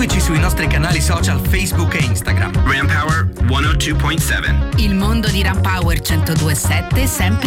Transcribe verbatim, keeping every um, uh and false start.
Seguici sui nostri canali social Facebook e Instagram. Ram Power centodue virgola sette. Il mondo di Ram Power centodue virgola sette sempre